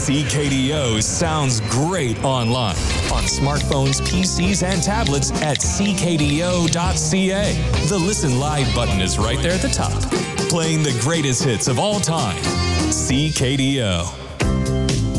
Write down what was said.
CKDO sounds great online, on smartphones, PCs, and tablets at ckdo.ca. The Listen Live button is right there at the top, playing the greatest hits of all time. CKDO.